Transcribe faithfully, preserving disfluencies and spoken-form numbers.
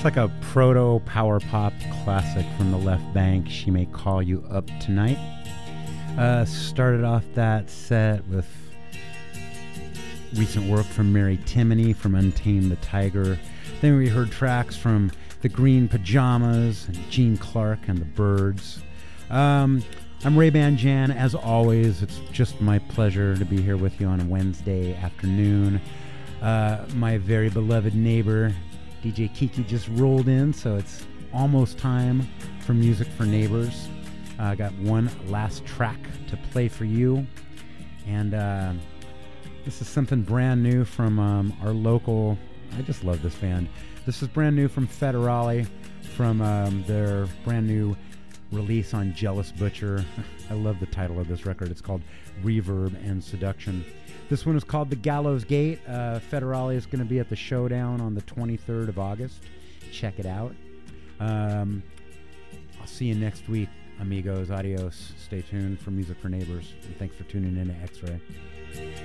like a proto power pop classic from the Left Bank. She May Call You Up Tonight. Uh, started off that set with recent work from Mary Timony from Untamed the Tiger. Then we heard tracks from The Green Pajamas and Gene Clark and the Birds. Um, I'm Ray-Ban Jan. As always, it's just my pleasure to be here with you on a Wednesday afternoon. Uh, my very beloved neighbor, D J Kiki, just rolled in, so it's almost time for Music for Neighbors. I uh, got one last track to play for you, and uh, this is something brand new from um, our local. I just love this band. This is brand new from Federale, from um, their brand new release on Jealous Butcher. I love the title of this record. It's called Reverb and Seduction. This one is called The Gallows Gate. Uh, Federale is going to be at the Showdown on the twenty-third of August. Check it out. Um, I'll see you next week, amigos. Adios. Stay tuned for Music for Neighbors. And thanks for tuning in to X-Ray.